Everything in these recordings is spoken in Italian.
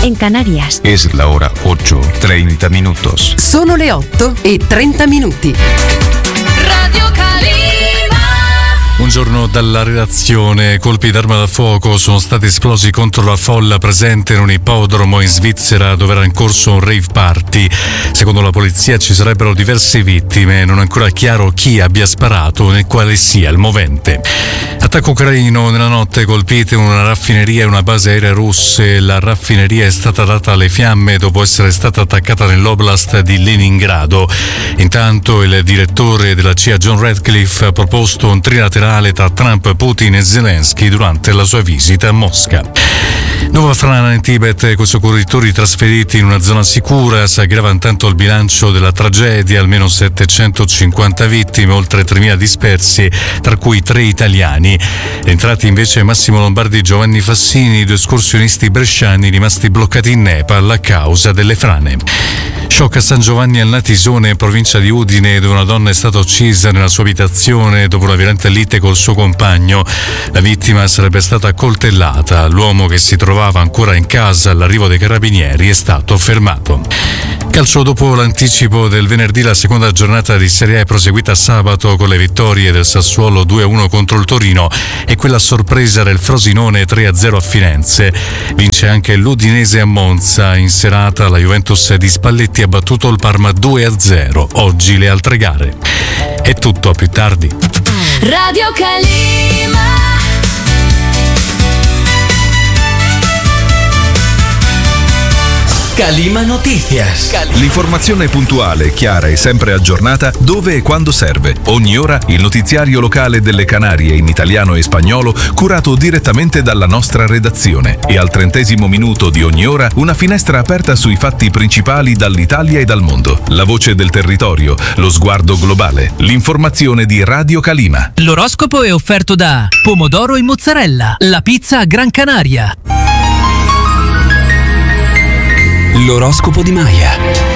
en Canarias. Es la hora 8:30 minutos. Sono le 8:30. Radio Calima. Buongiorno dalla redazione. Colpi d'arma da fuoco sono stati esplosi contro la folla presente in un ippodromo in Svizzera dove era in corso un rave party. Secondo la polizia ci sarebbero diverse vittime, non è ancora chiaro chi abbia sparato né quale sia il movente. Attacco ucraino: nella notte colpite una raffineria e una base aerea russe. La raffineria è stata data alle fiamme dopo essere stata attaccata nell'oblast di Leningrado. Intanto il direttore della CIA John Ratcliffe ha proposto un trilaterale tra Trump, Putin e Zelensky durante la sua visita a Mosca. Nuova frana in Tibet, con soccorritori trasferiti in una zona sicura. Si aggrava intanto il bilancio della tragedia, almeno 750 vittime, oltre 3.000 dispersi, tra cui 3 italiani. Entrati invece Massimo Lombardi e Giovanni Fassini, 2 escursionisti bresciani rimasti bloccati in Nepal a causa delle frane. Shock a San Giovanni al Natisone, provincia di Udine, dove una donna è stata uccisa nella sua abitazione dopo una violenta lite col suo compagno. La vittima sarebbe stata accoltellata. L'uomo, che si trovava ancora in casa all'arrivo dei carabinieri, è stato fermato. Calcio: dopo l'anticipo del venerdì, la seconda giornata di Serie A è proseguita sabato con le vittorie del Sassuolo 2-1 contro il Torino e quella sorpresa del Frosinone 3-0 a Firenze. Vince anche l'Udinese a Monza. In serata la Juventus di Spalletti ha battuto il Parma 2-0. Oggi le altre gare. È tutto, a più tardi. Radio Calima. Calima Noticias. L'informazione puntuale, chiara e sempre aggiornata dove e quando serve. Ogni ora il notiziario locale delle Canarie in italiano e spagnolo, curato direttamente dalla nostra redazione. E al 30° minuto di ogni ora una finestra aperta sui fatti principali dall'Italia e dal mondo. La voce del territorio, lo sguardo globale. L'informazione di Radio Calima. L'oroscopo è offerto da Pomodoro e Mozzarella, la pizza a Gran Canaria. L'oroscopo di Maya.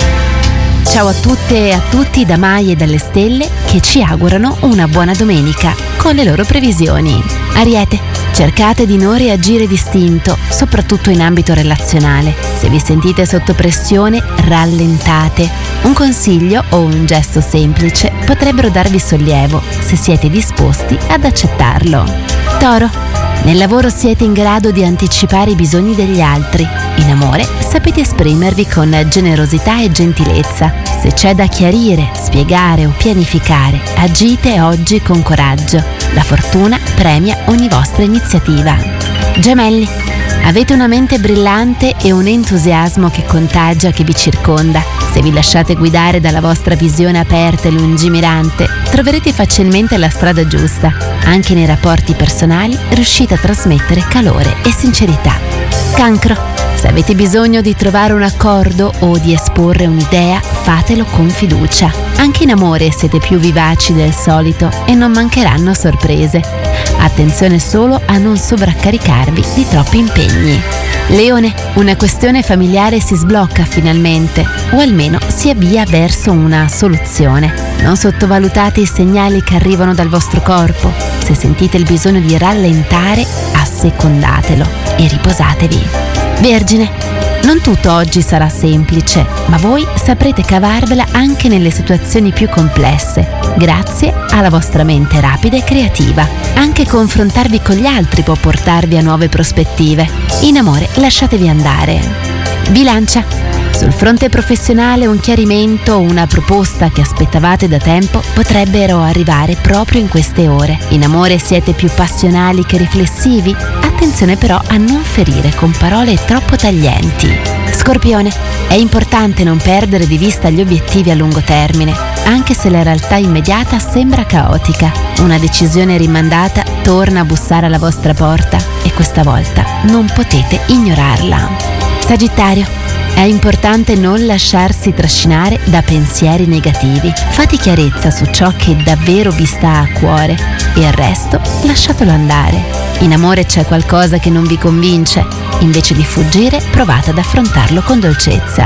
Ciao a tutte e a tutti da Mai e dalle stelle, che ci augurano una buona domenica con le loro previsioni. Ariete, cercate di non reagire distinto, soprattutto in ambito relazionale. Se vi sentite sotto pressione, rallentate. Un consiglio o un gesto semplice potrebbero darvi sollievo se siete disposti ad accettarlo. Toro, nel lavoro siete in grado di anticipare i bisogni degli altri. In amore sapete esprimervi con generosità e gentilezza. Se c'è da chiarire, spiegare o pianificare, agite oggi con coraggio. La fortuna premia ogni vostra iniziativa. Gemelli, avete una mente brillante e un entusiasmo che contagia chi vi circonda. Se vi lasciate guidare dalla vostra visione aperta e lungimirante, troverete facilmente la strada giusta. Anche nei rapporti personali riuscite a trasmettere calore e sincerità. Cancro, se avete bisogno di trovare un accordo o di esporre un'idea, fatelo con fiducia. Anche in amore siete più vivaci del solito e non mancheranno sorprese. Attenzione solo a non sovraccaricarvi di troppi impegni. Leone, una questione familiare si sblocca finalmente, o almeno si avvia verso una soluzione. Non sottovalutate i segnali che arrivano dal vostro corpo. Se sentite il bisogno di rallentare, assecondatelo e riposatevi. Vergine, non tutto oggi sarà semplice, ma voi saprete cavarvela anche nelle situazioni più complesse, grazie alla vostra mente rapida e creativa. Anche confrontarvi con gli altri può portarvi a nuove prospettive. In amore lasciatevi andare. Bilancia, sul fronte professionale un chiarimento o una proposta che aspettavate da tempo potrebbero arrivare proprio in queste ore. In amore siete più passionali che riflessivi? Attenzione però a non ferire con parole troppo taglienti. Scorpione, è importante non perdere di vista gli obiettivi a lungo termine, anche se la realtà immediata sembra caotica. Una decisione rimandata torna a bussare alla vostra porta e questa volta non potete ignorarla. Sagittario, è importante non lasciarsi trascinare da pensieri negativi. Fate chiarezza su ciò che davvero vi sta a cuore e il resto lasciatelo andare. In amore c'è qualcosa che non vi convince? Invece di fuggire, provate ad affrontarlo con dolcezza.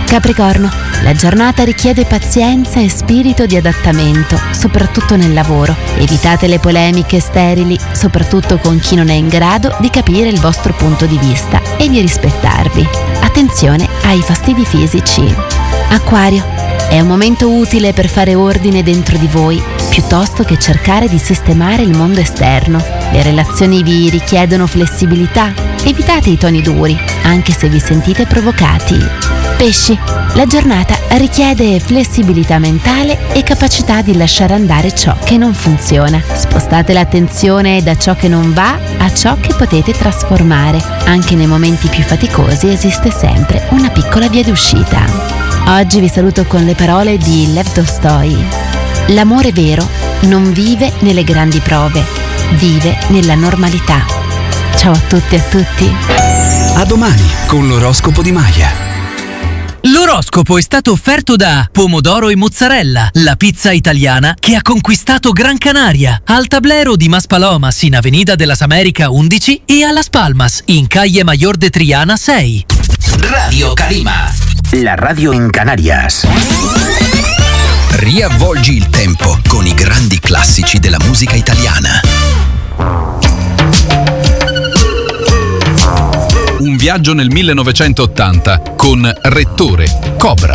Capricorno, la giornata richiede pazienza e spirito di adattamento, soprattutto nel lavoro. Evitate le polemiche sterili, soprattutto con chi non è in grado di capire il vostro punto di vista e di rispettarvi. Attenzione ai fastidi fisici. Acquario, è un momento utile per fare ordine dentro di voi, piuttosto che cercare di sistemare il mondo esterno. Le relazioni vi richiedono flessibilità. Evitate i toni duri, anche se vi sentite provocati. Pesci, la giornata richiede flessibilità mentale e capacità di lasciare andare ciò che non funziona. Spostate l'attenzione da ciò che non va a ciò che potete trasformare. Anche nei momenti più faticosi esiste sempre una piccola via d'uscita. Oggi vi saluto con le parole di Lev Tolstoi. L'amore vero non vive nelle grandi prove, vive nella normalità. Ciao a tutti e a tutti. A domani con l'oroscopo di Maya. L'oroscopo è stato offerto da Pomodoro e Mozzarella, la pizza italiana che ha conquistato Gran Canaria, al Tablero di Maspalomas in Avenida de las Américas 11 e a Las Palmas in Calle Mayor de Triana 6. Radio Calima, la radio in Canarias. riavvolgi il tempo con i grandi classici della musica italiana. Un viaggio nel 1980 con Rettore, Cobra.